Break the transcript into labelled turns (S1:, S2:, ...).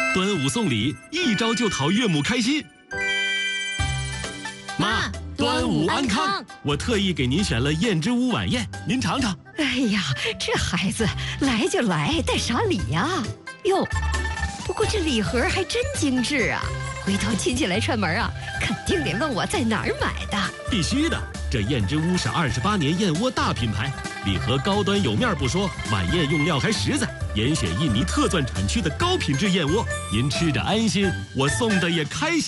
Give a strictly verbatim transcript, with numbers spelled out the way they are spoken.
S1: 端午送礼，一招就讨岳母开心。妈，端午安康！我特意给您选了燕之屋晚宴，您尝尝。
S2: 哎呀，这孩子来就来，带啥礼呀？哟，不过这礼盒还真精致啊！回头亲戚来串门啊，肯定得问我在哪儿买的。
S1: 必须的，这燕之屋是二十八年燕窝大品牌，礼盒高端有面不说，晚宴用料还实在，严选印尼特钻产区的高品质燕窝，您吃着安心，我送的也开心。